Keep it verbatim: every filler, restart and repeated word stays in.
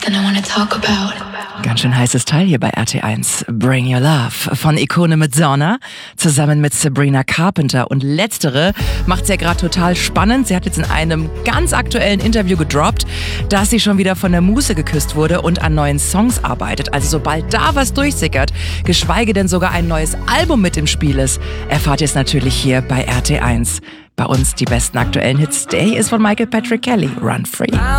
Then I wanna talk about. Ganz schön heißes Teil hier bei R T eins. Bring Your Love von Ikone Madonna zusammen mit Sabrina Carpenter. Und letztere macht es ja gerade total spannend. Sie hat jetzt in einem ganz aktuellen Interview gedroppt, dass sie schon wieder von der Muse geküsst wurde und an neuen Songs arbeitet. Also sobald da was durchsickert, geschweige denn sogar ein neues Album mit im Spiel ist, erfahrt ihr es natürlich hier bei R T eins. Bei uns die besten aktuellen Hits. Der hier ist von Michael Patrick Kelly, Run Free.